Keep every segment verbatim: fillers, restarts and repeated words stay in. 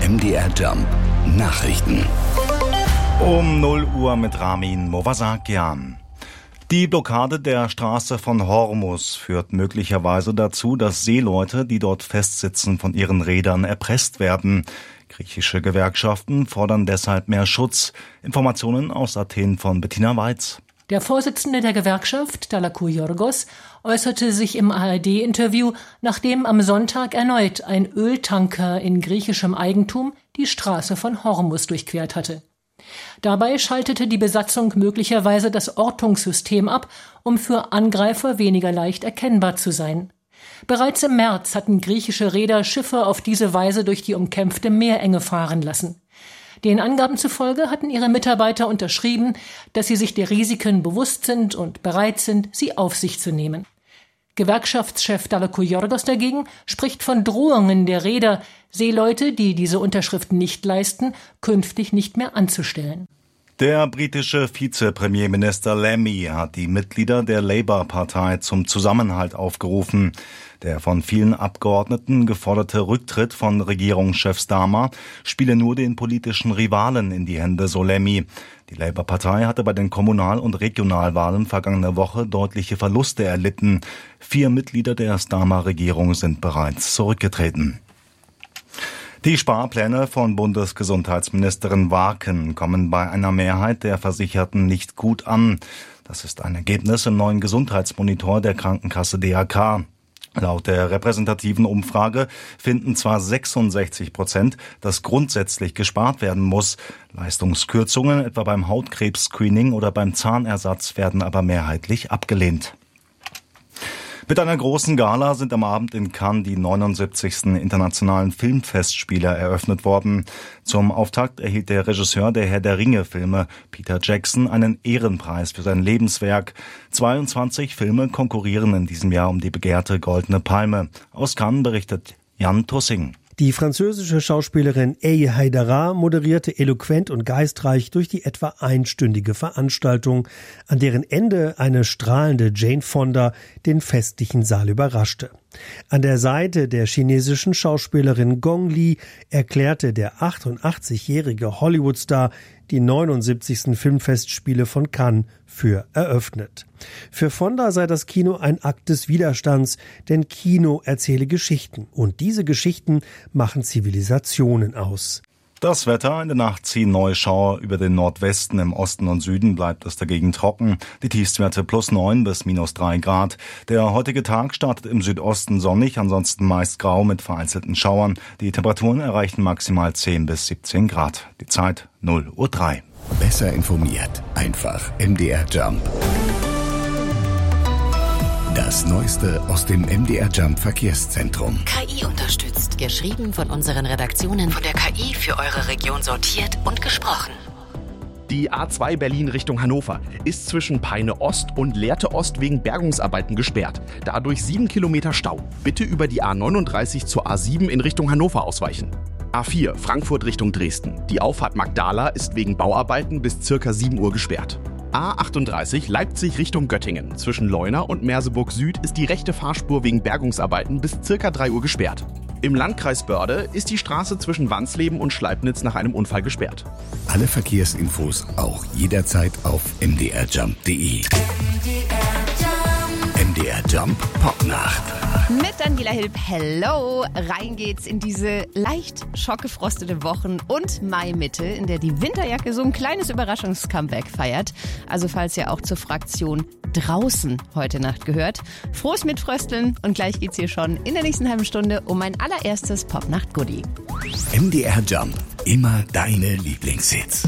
M D R Jump Nachrichten. Um null Uhr mit Ramin Movasakian. Die Blockade der Straße von Hormuz führt möglicherweise dazu, dass Seeleute, die dort festsitzen, von ihren Rädern erpresst werden. Griechische Gewerkschaften fordern deshalb mehr Schutz. Informationen aus Athen von Bettina Weiz. Der Vorsitzende der Gewerkschaft, Dallakouliorgos, äußerte sich im A R D-Interview, nachdem am Sonntag erneut ein Öltanker in griechischem Eigentum die Straße von Hormuz durchquert hatte. Dabei schaltete die Besatzung möglicherweise das Ortungssystem ab, um für Angreifer weniger leicht erkennbar zu sein. Bereits im März hatten griechische Reeder Schiffe auf diese Weise durch die umkämpfte Meerenge fahren lassen. Den Angaben zufolge hatten ihre Mitarbeiter unterschrieben, dass sie sich der Risiken bewusst sind und bereit sind, sie auf sich zu nehmen. Gewerkschaftschef Dallakouliorgos dagegen spricht von Drohungen der Reeder, Seeleute, die diese Unterschrift nicht leisten, künftig nicht mehr anzustellen. Der britische Vizepremierminister Lammy hat die Mitglieder der Labour-Partei zum Zusammenhalt aufgerufen. Der von vielen Abgeordneten geforderte Rücktritt von Regierungschef Starmer spiele nur den politischen Rivalen in die Hände, so Lammy. Die Labour-Partei hatte bei den Kommunal- und Regionalwahlen vergangene Woche deutliche Verluste erlitten. Vier Mitglieder der Starmer-Regierung sind bereits zurückgetreten. Die Sparpläne von Bundesgesundheitsministerin Warken kommen bei einer Mehrheit der Versicherten nicht gut an. Das ist ein Ergebnis im neuen Gesundheitsmonitor der Krankenkasse D R K. Laut der repräsentativen Umfrage finden zwar sechsundsechzig Prozent, dass grundsätzlich gespart werden muss. Leistungskürzungen etwa beim Hautkrebs-Screening oder beim Zahnersatz werden aber mehrheitlich abgelehnt. Mit einer großen Gala sind am Abend in Cannes die neunundsiebzigsten internationalen Filmfestspiele eröffnet worden. Zum Auftakt erhielt der Regisseur der Herr der Ringe-Filme, Peter Jackson, einen Ehrenpreis für sein Lebenswerk. zweiundzwanzig Filme konkurrieren in diesem Jahr um die begehrte Goldene Palme. Aus Cannes berichtet Jan Tussing. Die französische Schauspielerin Eyi Haidara moderierte eloquent und geistreich durch die etwa einstündige Veranstaltung, an deren Ende eine strahlende Jane Fonda den festlichen Saal überraschte. An der Seite der chinesischen Schauspielerin Gong Li erklärte der achtundachtzigjährige Hollywood-Star die neunundsiebzigsten Filmfestspiele von Cannes für eröffnet. Für Fonda sei das Kino ein Akt des Widerstands, denn Kino erzähle Geschichten und diese Geschichten machen Zivilisationen aus. Das Wetter: in der Nacht ziehen neue Schauer über den Nordwesten, im Osten und Süden bleibt es dagegen trocken. Die Tiefstwerte plus neun bis minus drei Grad. Der heutige Tag startet im Südosten sonnig, ansonsten meist grau mit vereinzelten Schauern. Die Temperaturen erreichen maximal zehn bis siebzehn Grad. Die Zeit null Uhr drei. Besser informiert, einfach M D R Jump. Das Neueste aus dem M D R Jump Verkehrszentrum. K I unterstützt. Geschrieben von unseren Redaktionen. Von der K I für eure Region sortiert und gesprochen. Die A zwei Berlin Richtung Hannover ist zwischen Peine Ost und Lehrte Ost wegen Bergungsarbeiten gesperrt. Dadurch sieben Kilometer Stau. Bitte über die A neununddreißig zur A sieben in Richtung Hannover ausweichen. A vier Frankfurt Richtung Dresden. Die Auffahrt Magdala ist wegen Bauarbeiten bis circa sieben Uhr gesperrt. A achtunddreißig Leipzig Richtung Göttingen. Zwischen Leuna und Merseburg Süd ist die rechte Fahrspur wegen Bergungsarbeiten bis circa drei Uhr gesperrt. Im Landkreis Börde ist die Straße zwischen Wansleben und Schleibnitz nach einem Unfall gesperrt. Alle Verkehrsinfos auch jederzeit auf m d r jump punkt d e. M D R Jump Popnacht. Mit Daniela Hilb, hello! Rein geht's in diese leicht schockgefrostete Wochen- und Mai-Mitte, in der die Winterjacke so ein kleines Überraschungs-Comeback feiert. Also falls ihr auch zur Fraktion draußen heute Nacht gehört, frohes Mitfrösteln und gleich geht's hier schon in der nächsten halben Stunde um mein allererstes Popnacht-Goodie. M D R Jump, immer deine Lieblingshits.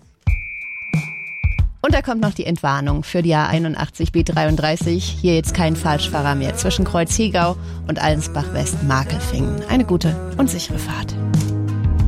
Und da kommt noch die Entwarnung für die A einundachtzig B dreiunddreißig. Hier jetzt kein Falschfahrer mehr zwischen Kreuz Hegau und Allensbach West Markelfingen. Eine gute und sichere Fahrt.